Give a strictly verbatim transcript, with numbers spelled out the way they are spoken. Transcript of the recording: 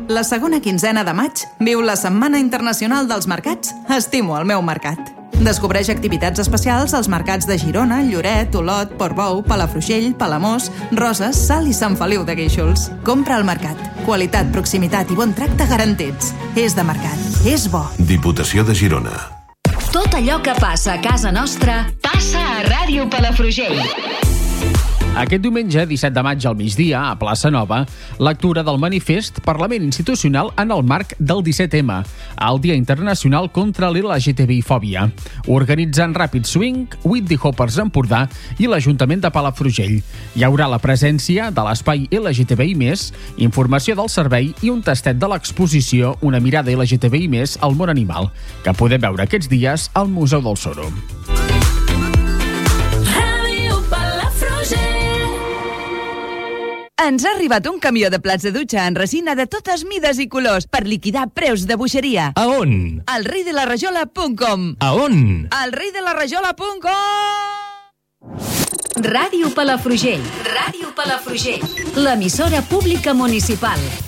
La segona quinzena de maig viu la Setmana Internacional dels Mercats Estimo el meu mercat. Descobreix activitats especials als mercats de Girona, Lloret, Olot, Portbou, Palafrugell, Palamós, Roses, Salt i Sant Feliu de Guíxols. Compra al mercat. Qualitat, proximitat i bon tracte garantits. És de mercat. És bo. Diputació de Girona. Tot allò que passa a casa nostra passa a Ràdio Palafrugell. Aquest diumenge, disset de maig al migdia, a Plaça Nova, lectura del manifest Parlament Institucional en el marc del disset eme, el Dia Internacional contra l'L G T B I fòbia, organitzant Rapid Swing, Whitney Hoppers Empordà i l'Ajuntament de Palafrugell. Hi haurà la presència de l'espai L G T B I més, informació del servei i un tastet de l'exposició Una mirada L G T B I més al món animal, que podem veure aquests dies al Museu del Soro. Ens ha arribat un camió de plats de dutxa en resina de totes mides i colors per liquidar preus de boixeria. A on? Al rei de la rajola punt com. A on? Al rei de la rajola punt com. Ràdio Palafrugell. Ràdio Palafrugell. L'emissora pública municipal.